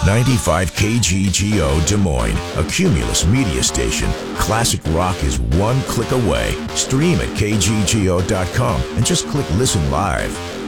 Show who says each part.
Speaker 1: 95 KGGO Des Moines, a Cumulus media station. Classic rock is one click away. Stream at kggo.com and just click listen live.